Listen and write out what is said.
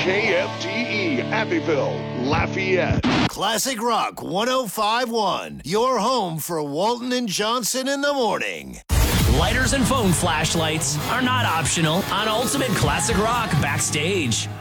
KFTE, Abbeville, Lafayette. Classic Rock 105.1, your home for Walton and Johnson in the morning. Lighters and phone flashlights are not optional on Ultimate Classic Rock Backstage.